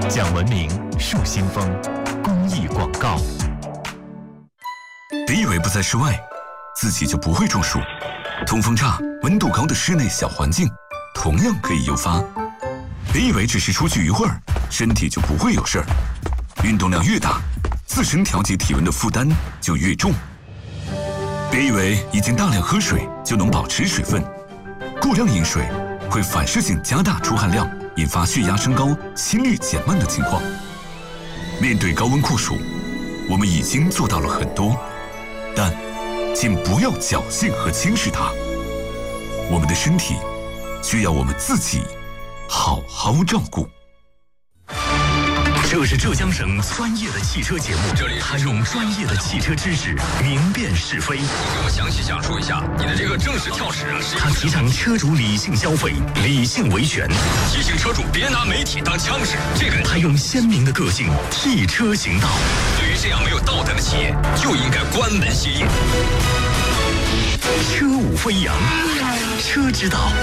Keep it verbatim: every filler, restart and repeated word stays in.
讲文明树新风，公益广告。 别以为不在室外，自己就不会中暑。通风差、温度高的室内小环境，同样可以诱发。别以为只是出去一会儿，身体就不会有事儿。运动量越大，自身调节体温的负担就越重。别以为已经大量喝水就能保持水分，过量饮水会反射性加大出汗量，引发血压升高、心率减慢的情况。面对高温酷暑，我们已经做到了很多，但请不要侥幸和轻视它。我们的身体需要我们自己好好照顾。 这是浙江省专业的汽车节目，这里他用专业的汽车知识明辨是非。 你给我详细讲述一下你的这个正式跳驶啊！ 他提倡车主理性消费，理性维权， 提醒车主别拿媒体当枪使。这个他用鲜明的个性替车行道。 对于这样没有道德的企业，就应该关门歇业。 车舞飞扬，车之道。